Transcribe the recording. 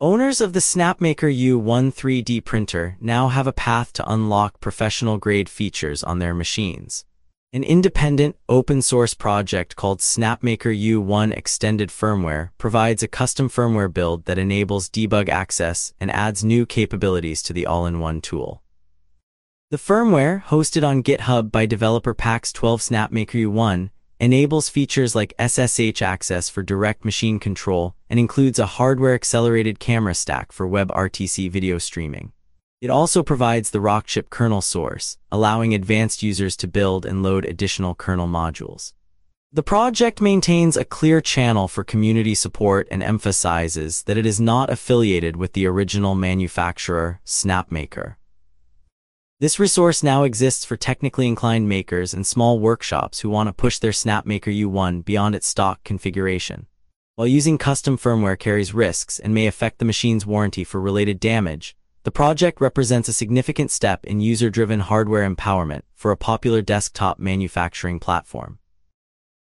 Owners of the SnapMaker U1 3D printer now have a path to unlock professional-grade features on their machines. An independent, open-source project called SnapMaker U1 Extended Firmware provides a custom firmware build that enables debug access and adds new capabilities to the all-in-one tool. The firmware, hosted on GitHub by developer Pax12 SnapMaker U1, enables features like SSH access for direct machine control and includes a hardware-accelerated camera stack for WebRTC video streaming. It also provides the Rockchip kernel source, allowing advanced users to build and load additional kernel modules. The project maintains a clear channel for community support and emphasizes that it is not affiliated with the original manufacturer, SnapMaker. This resource now exists for technically inclined makers and small workshops who want to push their SnapMaker U1 beyond its stock configuration. While using custom firmware carries risks and may affect the machine's warranty for related damage, the project represents a significant step in user-driven hardware empowerment for a popular desktop manufacturing platform.